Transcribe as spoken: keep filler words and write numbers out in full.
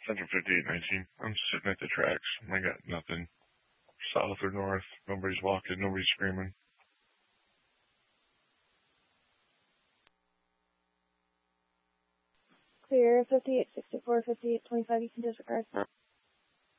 Central fifty-eight nineteen. I'm sitting at the tracks. I got nothing. South or north. Nobody's walking. Nobody's screaming. Clear fifty-eight sixty-four, fifty-eight twenty-five, you can disregard.